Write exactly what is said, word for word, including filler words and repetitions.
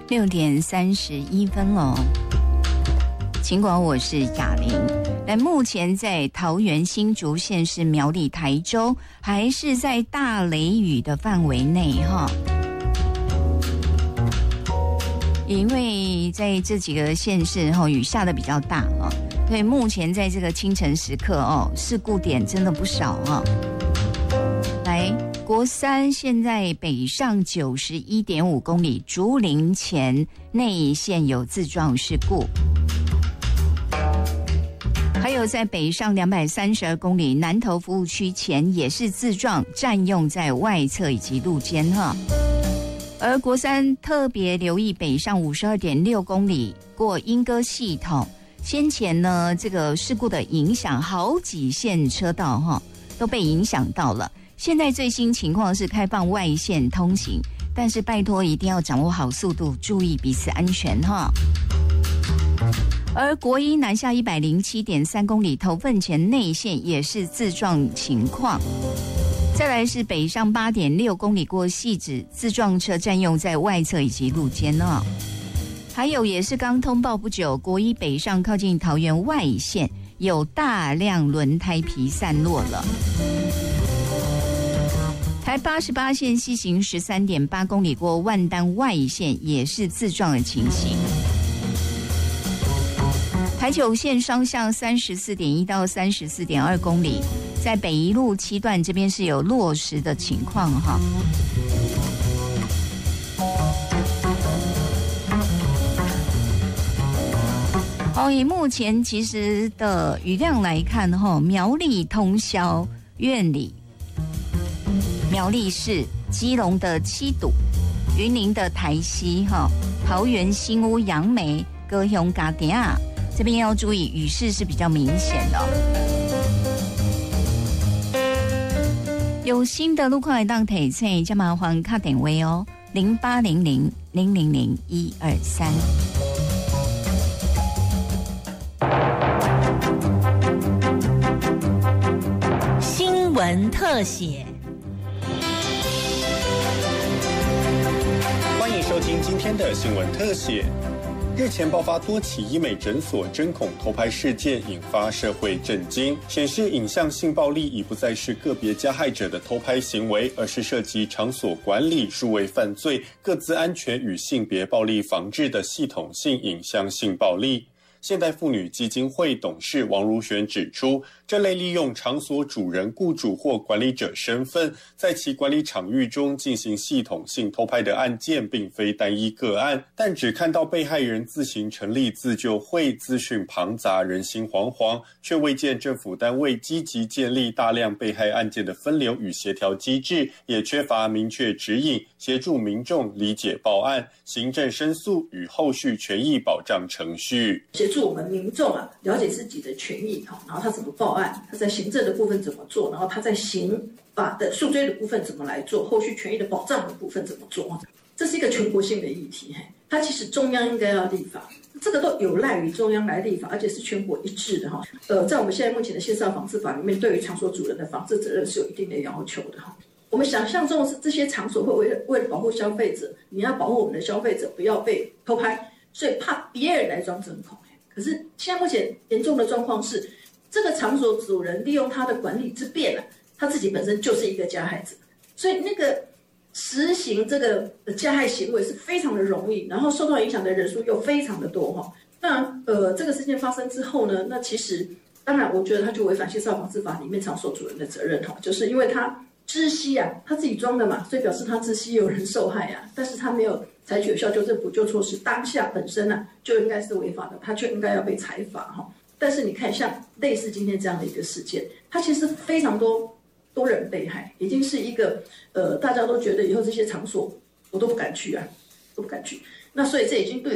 六点三十一分喽。尽管我是雅玲，但目前在桃园、新竹县市、苗栗、台州，还是在大雷雨的范围内哈。因为在这几个县市哈，雨下的比较大啊，所以目前在这个清晨时刻哦，事故点真的不少啊。来，国三现在北上九十一点五公里，竹林前内线有自撞事故。还有在北上两百三十二公里，南投服务区前也是自撞，占用在外侧以及路肩哈。而国三特别留意北上五十二点六公里过莺歌系统，先前呢这个事故的影响，好几线车道哈都被影响到了。现在最新情况是开放外线通行，但是拜托一定要掌握好速度，注意彼此安全哈。而国一南下一百零七点三公里，头份前内线也是自撞情况。再来是北上八点六公里过汐止，自撞车占用在外侧以及路肩哦。还有也是刚通报不久，国一北上靠近桃园外线有大量轮胎皮散落了。台八十八线西行十三点八公里过万丹外线也是自撞的情形。台九线双向三十四点一到三十四点二公里，在北一路七段这边是有落石的情况哈。好，以目前其实的雨量来看哈，苗栗通霄、苑里、苗栗市、基隆的七堵、云林的台西哈、桃园新屋、杨梅、高雄嘉义啊。这边要注意，雨势是比较明显的、哦。有新的路况来当提醒，加麻烦卡点位哦，零八零零零零零一二三。 新闻特写。 欢迎收听今天的新闻特写。日前爆发多起医美诊所针孔偷拍事件，引发社会震惊，显示影像性暴力已不再是个别加害者的偷拍行为，而是涉及场所管理、数位犯罪、个资安全与性别暴力防治的系统性影像性暴力。现代妇女基金会董事王如璇指出，这类利用场所主人、雇主或管理者身份，在其管理场域中进行系统性偷拍的案件，并非单一个案，但只看到被害人自行成立自救会，资讯庞杂，人心惶惶，却未见政府单位积极建立大量被害案件的分流与协调机制，也缺乏明确指引，协助民众理解报案、行政申诉与后续权益保障程序。 协助我们民众啊了解自己的权益，然后他怎么报案，他在行政的部分怎么做，然后他在刑法的诉追的部分怎么来做，后续权益的保障的部分怎么做。这是一个全国性的议题，它其实中央应该要立法，这个都有赖于中央来立法，而且是全国一致的哈。呃，在我们现在目前的线上防治法里面，对于场所主人的防治责任是有一定的要求的哈。我们想象中是这些场所会为了为了保护消费者，你要保护我们的消费者不要被偷拍，所以怕别人来装针孔。可是现在目前严重的状况是，这个场所主人利用他的管理之便啊，他自己本身就是一个加害者，所以那个实行这个加害行为是非常的容易，然后受到影响的人数又非常的多哈。那呃这个事件发生之后呢，那其实当然我觉得他就违反线上防治法里面场所主人的责任哈，就是因为他知悉啊，他自己装的嘛，所以表示他知悉有人受害啊，但是他没有采取有效纠正补救措施，当下本身啊就应该是违法的，他却应该要被裁罚哈。但是你看，像类似今天这样的一个事件，它其实非常多多人被害，已经是一个呃大家都觉得以后这些场所我都不敢去啊，都不敢去。那所以这已经对